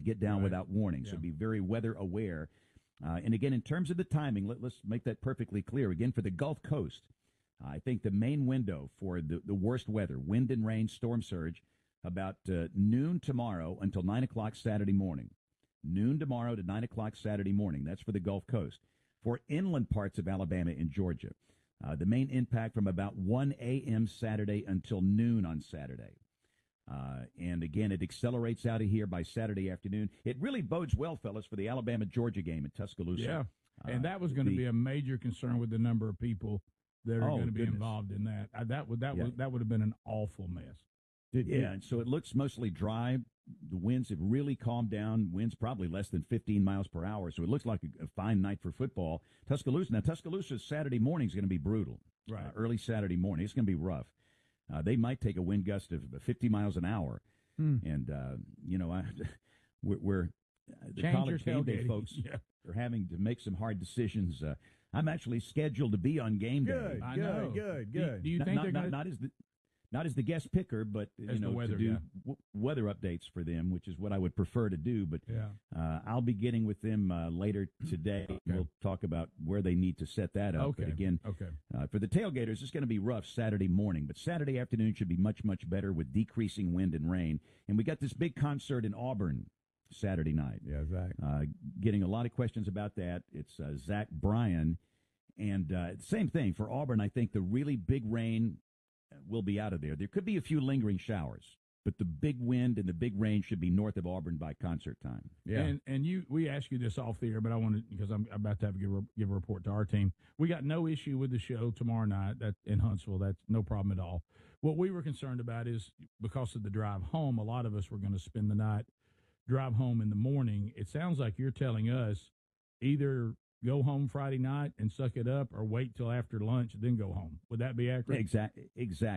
get down without warning. So be very weather aware. And again, in terms of the timing, let's make that perfectly clear. Again, for the Gulf Coast, I think the main window for the worst weather, wind and rain, storm surge, about noon tomorrow until 9 o'clock Saturday morning. Noon tomorrow to 9 o'clock Saturday morning. That's for the Gulf Coast. For inland parts of Alabama and Georgia, the main impact from about 1 a.m. Saturday until noon on Saturday. And again, it accelerates out of here by Saturday afternoon. It really bodes well, fellas, for the Alabama-Georgia game in Tuscaloosa. Yeah, and that was going to be a major concern with the number of people that are going to be involved in that. That would have been an awful mess. And so it looks mostly dry. The winds have really calmed down. Winds probably less than 15 miles per hour, so it looks like a fine night for football. Tuscaloosa's Saturday morning is going to be brutal. Right. Early Saturday morning. It's going to be rough. They might take a wind gust of 50 miles an hour. And, we're the college game day folks are having to make some hard decisions. I'm actually scheduled to be on game day. Good. Do you think not as the guest picker, but to do weather updates for them, which is what I would prefer to do. But I'll be getting with them later today. Okay. We'll talk about where they need to set that up. Okay. But again, for the tailgaters, it's going to be rough Saturday morning, but Saturday afternoon should be much, much better with decreasing wind and rain. And we got this big concert in Auburn Saturday night. Yeah, Zach. Getting a lot of questions about that. It's Zach Bryan. And same thing for Auburn. I think the really big rain will be out of there. There could be a few lingering showers, but the big wind and the big rain should be north of Auburn by concert time. Yeah, and we asked you this off the air, but I wanted, because I'm about to have to give a report to our team. We got no issue with the show tomorrow night in Huntsville. That's no problem at all. What we were concerned about is because of the drive home, a lot of us were going to spend the night, drive home in the morning. It sounds like you're telling us either go home Friday night and suck it up, or wait till after lunch and then go home. Would that be accurate? Exactly.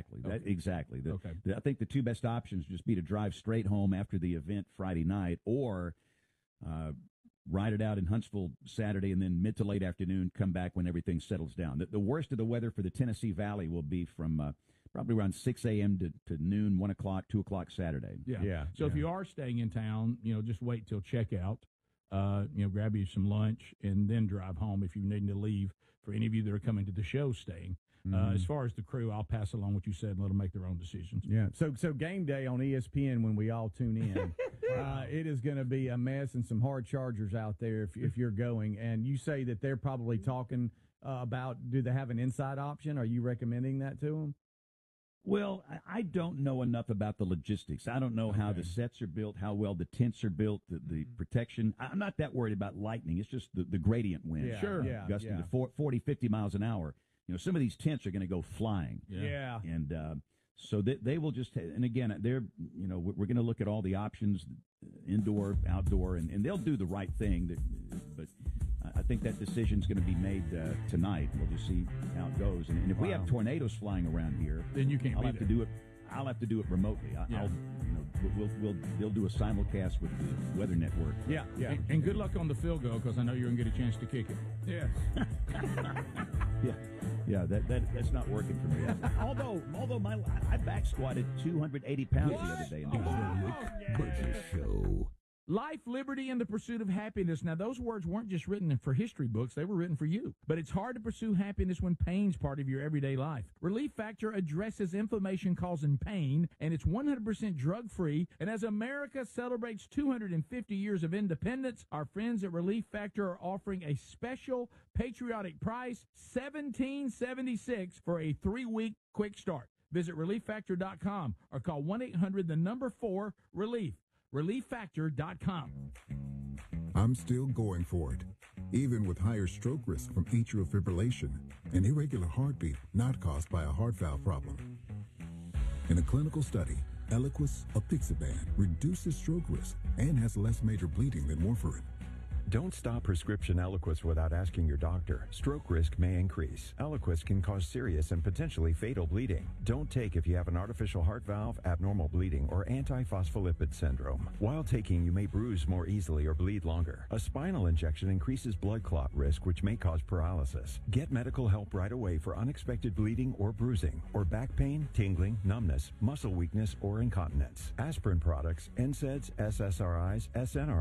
I think the two best options just be to drive straight home after the event Friday night, or ride it out in Huntsville Saturday and then mid to late afternoon come back when everything settles down. The worst of the weather for the Tennessee Valley will be from probably around 6 a.m. to noon, 1 o'clock, 2 o'clock Saturday. So if you are staying in town, just wait till checkout. Grab you some lunch and then drive home if you need to leave. For any of you that are coming to the show staying. As far as the crew, I'll pass along what you said and let them make their own decisions. Yeah. So game day on ESPN when we all tune in, it is going to be a mess and some hard chargers out there if you're going. And you say that they're probably talking about, do they have an inside option? Are you recommending that to them? Well, I don't know enough about the logistics. I don't know how the sets are built, how well the tents are built, the protection. I'm not that worried about lightning. It's just the gradient wind. Yeah. Gusting to 40, 50 miles an hour. Some of these tents are going to go flying. Yeah. And so they will just, and again, we're going to look at all the options, indoor, outdoor, and they'll do the right thing. But I think that decision's going to be made tonight. We'll just see how it goes. And if we have tornadoes flying around here, then you can't. I'll have to do it remotely. They'll do a simulcast with the Weather Network. Yeah. And good luck on the field goal, because I know you're going to get a chance to kick it. Yeah. Yeah, that's not working for me. Although I back squatted 280 pounds the other day. Show. Life, liberty, and the pursuit of happiness. Now, those words weren't just written for history books. They were written for you. But it's hard to pursue happiness when pain's part of your everyday life. Relief Factor addresses inflammation causing pain, and it's 100% drug-free. And as America celebrates 250 years of independence, our friends at Relief Factor are offering a special patriotic price, $17.76 for a 3-week quick start. Visit ReliefFactor.com or call 1-800-4-RELIEF. ReliefFactor.com. I'm still going for it, even with higher stroke risk from atrial fibrillation, an irregular heartbeat not caused by a heart valve problem. In a clinical study, Eliquis apixaban reduces stroke risk and has less major bleeding than warfarin. Don't stop prescription Eliquis without asking your doctor. Stroke risk may increase. Eliquis can cause serious and potentially fatal bleeding. Don't take if you have an artificial heart valve, abnormal bleeding, or antiphospholipid syndrome. While taking, you may bruise more easily or bleed longer. A spinal injection increases blood clot risk, which may cause paralysis. Get medical help right away for unexpected bleeding or bruising, or back pain, tingling, numbness, muscle weakness, or incontinence. Aspirin products, NSAIDs, SSRIs, SNRIs,